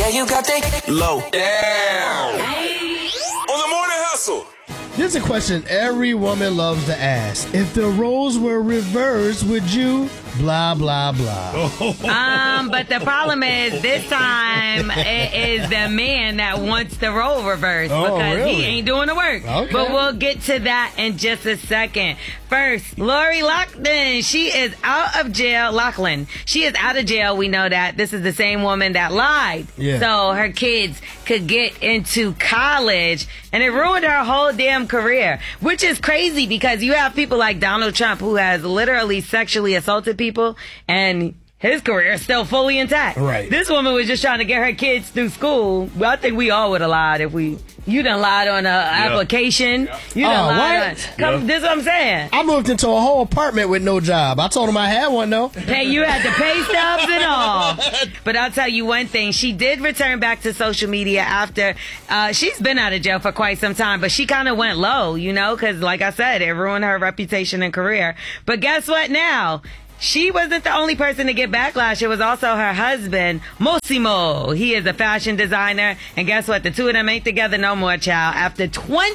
Yeah, you got that low. Damn. On the morning hustle. Here's a question every woman loves to ask. If the roles were reversed, would you blah, blah, blah? But the problem is this time it is the man that wants the role reversed because really? he ain't doing the work. Okay. But we'll get to that in just a second. First, Lori Loughlin, she is out of jail. Loughlin, she is out of jail. We know that. This is the same woman that lied. Yeah. So her kids could get into college, and it ruined her whole damn career, which is crazy because you have people like Donald Trump who has literally sexually assaulted people, and his career is still fully intact. Right. This woman was just trying to get her kids through school. Well, I think we all would have lied if you done lied on an application. You done lied on... This is what I'm saying. I moved into a whole apartment with no job. I told him I had one, though. Hey, you had the pay stubs and all. But I'll tell you one thing. She did return back to social media after... she's been out of jail for quite some time, but she kind of went low, you know, because like I said, it ruined her reputation and career. But guess what now? She wasn't the only person to get backlash. It was also her husband, Mossimo. He is a fashion designer. And guess what? The two of them ain't together no more, child. After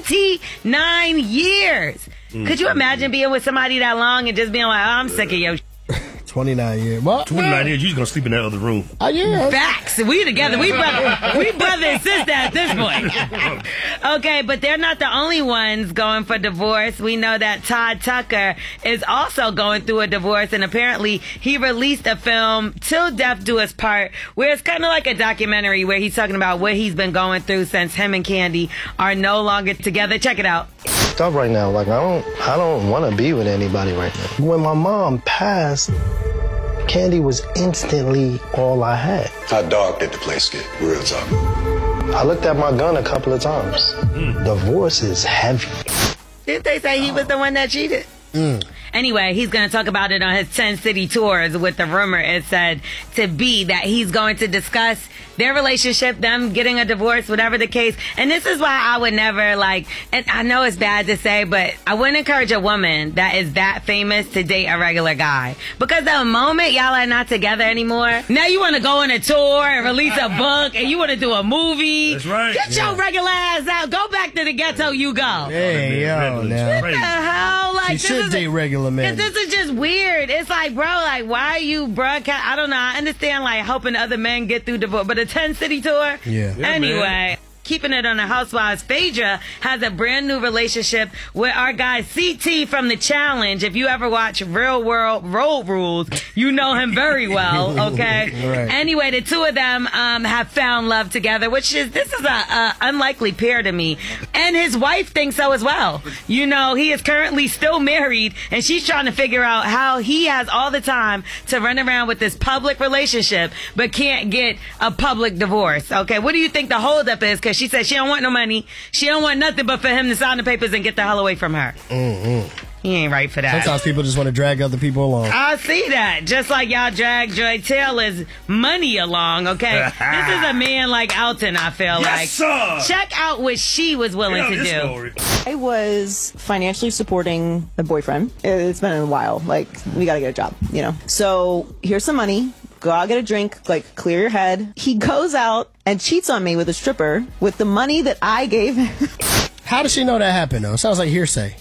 29 years. Could you imagine being with somebody that long and just being like, oh, I'm sick of your 29 years. What? 29 years, you just gonna sleep in that other room. Yeah. Facts. We together. We brother and sister at this point. Okay, but they're not the only ones going for divorce. We know that Todd Tucker is also going through a divorce, and apparently he released a film, Till Death Do Us Part, where it's kind of like a documentary where he's talking about what he's been going through since him and Candy are no longer together. Check it out. Stuff right now, like I don't want to be with anybody right now. When my mom passed, Candy was instantly all I had. How dark did the place get? Real talk. I looked at my gun a couple of times. Divorce is heavy. Did they say he was the one that cheated? Anyway, he's going to talk about it on his 10-city tours with the rumor is said to be that he's going to discuss their relationship, them getting a divorce, whatever the case. And this is why I would never and I know it's bad to say, but I wouldn't encourage a woman that is that famous to date a regular guy. Because the moment y'all are not together anymore, now you want to go on a tour and release a book and you want to do a movie. That's right. Get your regular ass out. Go back to the ghetto you go. Hey, yo, now. What the hell? She should date regular men. This is just weird. It's like, bro, like, why are you broadcast? I don't know. I understand, like, helping other men get through divorce, but a 10-city tour? Yeah. Anyway. Keeping it on the Housewives, Phaedra has a brand new relationship with our guy CT from The Challenge. If you ever watch Real World Road Rules, you know him very well, okay? Right. Anyway, the two of them have found love together, this is a unlikely pair to me. And his wife thinks so as well. You know, he is currently still married, and she's trying to figure out how he has all the time to run around with this public relationship, but can't get a public divorce, okay? What do you think the holdup is? Because she said she don't want no money. She don't want nothing but for him to sign the papers and get the hell away from her. He ain't right for that. Sometimes people just want to drag other people along. I see that. Just like y'all drag Joy Taylor's money along, okay? This is a man like Elton, I feel like. Sir. Check out what she was willing to do. Story. I was financially supporting a boyfriend. It's been a while. Like, we gotta get a job, you know? So, here's some money. Go out, get a drink, like, clear your head. He goes out and cheats on me with a stripper with the money that I gave him. How does she know that happened, though? Sounds like hearsay.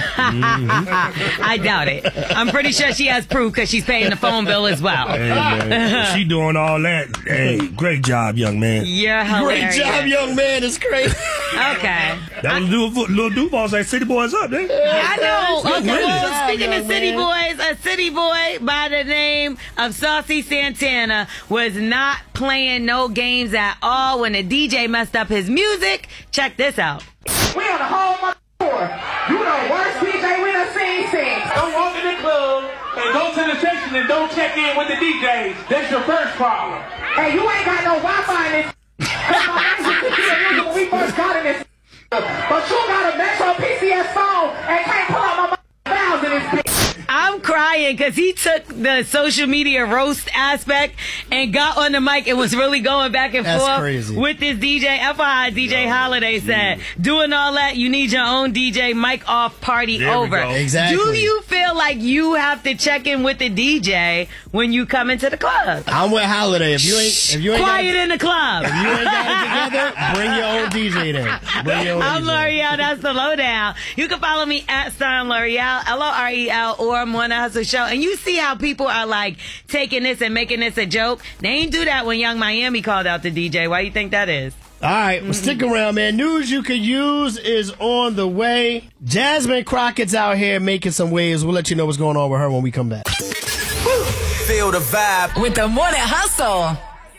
I doubt it. I'm pretty sure she has proof because she's paying the phone bill as well. Hey, man. She doing all that. Hey, great job, young man. You're hilarious. Great job, young man. It's crazy. Okay. That was Lil Duval say City Boys up, man. I know. Okay, well, speaking young of city man. boys, a city boy by the name of Saucy Santana was not playing no games at all when the DJ messed up his music. Check this out. We on the whole tour. You the worst DJ we done seen. Don't walk in the club and go to the section and don't check in with the DJs. That's your first problem. Hey, you ain't got no Wi-Fi in this. When we first got in this. But you got a Metro PCS phone and can't pull out my files in this bitch. I'm I'm crying because he took the social media roast aspect and got on the mic and was really going back and forth with this DJ. FYI, DJ Holiday said, doing all that, you need your own DJ, mic off, party over. Exactly. Do you feel like you have to check in with the DJ when you come into the club? I'm with Holiday. If you ain't quiet in the club. If you ain't got it together, bring your own DJ then. Bring your own I'm DJ. L'Oreal. That's the lowdown. You can follow me at Style L'Oreal, LOREL, or Morning Hustle Show. And you see how people are like taking this and making this a joke. They ain't do that when Young Miami called out the DJ. Why you think that is? All right, well, stick around, man. News you could use is on the way. Jasmine Crockett's out here making some waves. We'll let you know what's going on with her when we come back. Feel the vibe with the Morning Hustle.